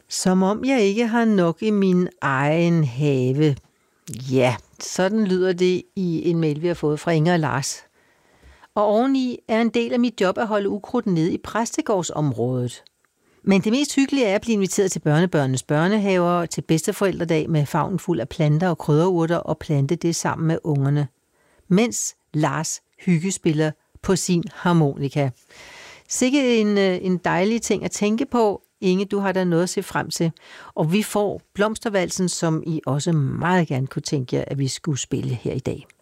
Som om jeg ikke har nok i min egen have. Ja, sådan lyder det i en mail, vi har fået fra Inger og Lars. Og oveni er en del af mit job at holde ukrudt nede i præstegårdsområdet. Men det mest hyggelige er at blive inviteret til børnebørnenes børnehaver, til bedsteforældredag med favnen fuld af planter og krydderurter og plante det sammen med ungerne. Mens Lars hyggespiller på sin harmonika. Sikke en dejlig ting at tænke på. Inge, du har da noget at se frem til. Og vi får blomstervalsen, som I også meget gerne kunne tænke jer, at vi skulle spille her i dag.